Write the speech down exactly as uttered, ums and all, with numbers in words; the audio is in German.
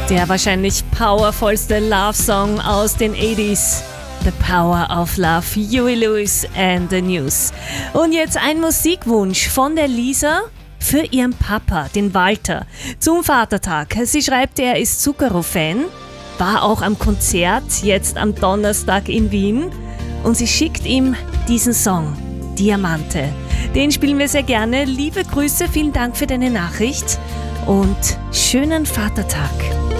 Der wahrscheinlich powervollste Love-Song aus den achtziger. The Power of Love, Huey Lewis and the News. Und jetzt ein Musikwunsch von der Lisa für ihren Papa, den Walter, zum Vatertag. Sie schreibt, er ist Zucchero-Fan, war auch am Konzert jetzt am Donnerstag in Wien und sie schickt ihm diesen Song, Diamante. Den spielen wir sehr gerne. Liebe Grüße, vielen Dank für deine Nachricht und schönen Vatertag.